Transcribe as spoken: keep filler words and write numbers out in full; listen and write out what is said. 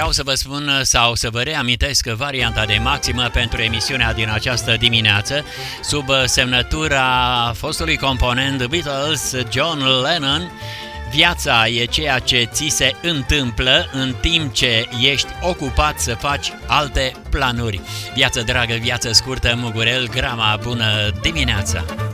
Vreau să vă spun sau să vă reamintesc varianta de maximă pentru emisiunea din această dimineață, sub semnătura fostului component The Beatles, John Lennon. Viața e ceea ce ți se întâmplă în timp ce ești ocupat să faci alte planuri. Viață dragă, viață scurtă, Mugurel Grama, bună dimineața!